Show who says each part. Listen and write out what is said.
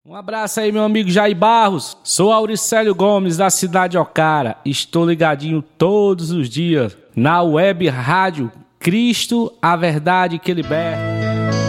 Speaker 1: Um abraço aí, meu amigo Jair Barros. Sou Auricélio Gomes, da cidade de Ocara. Estou ligadinho todos os dias na web rádio Cristo, a verdade que liberta.